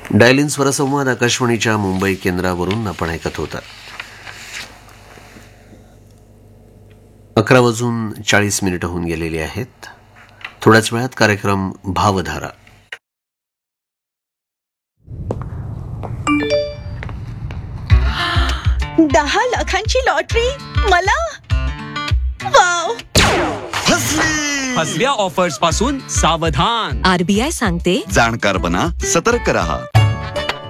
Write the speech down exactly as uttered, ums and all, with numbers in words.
डायलिन स्वरसंवाद आकाशवाणीच्या मुंबई केंद्रावरून आपण ऐकत होता. अकरा वाजून चाळीस मिनिटं होऊन गेलेली आहेत. थोड्याच वेळात कार्यक्रम भावधारा. दहा लाखांची लॉटरी मला. वाव. फसव्या ऑफर्स पासून सावधान. आरबीआय सांगते, जाणकार बना, सतर्क रहा.